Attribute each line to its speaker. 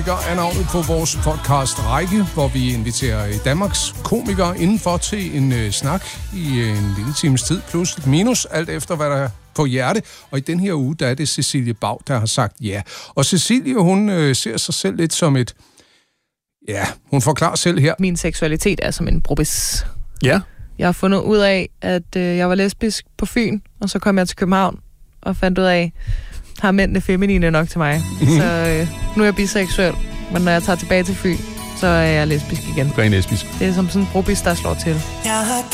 Speaker 1: er navnet på vores podcast-række, hvor vi inviterer Danmarks komikere indenfor til en snak i en lille times tid, plus et minus, alt efter hvad der er på hjerte. Og i den her uge, der er det Cecilie Bag, der har sagt ja. Og Cecilie, hun ser sig selv lidt som et... Ja, hun forklarer selv her.
Speaker 2: Min seksualitet er som en brobis.
Speaker 3: Ja.
Speaker 2: Jeg har fundet ud af, at jeg var lesbisk på Fyn, og så kom jeg til København og fandt ud af, har mændene feminine nok til mig. Så nu er jeg biseksuel, men når jeg tager tilbage til Fyn, så er jeg lesbisk igen.
Speaker 3: Ren lesbisk.
Speaker 2: Det er som sådan en brobis, der slår til.